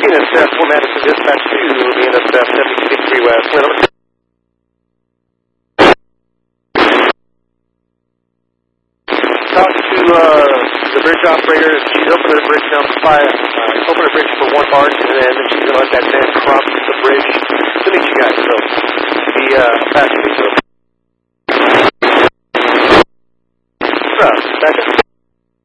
NSF 4 Madison Dispatch 2, the NSF 7263 West. Talk to the bridge operator. She's opening the bridge down open the bridge for one barge, and then she's going to let that man cross the bridge to meet you guys. So, be fast. Back up.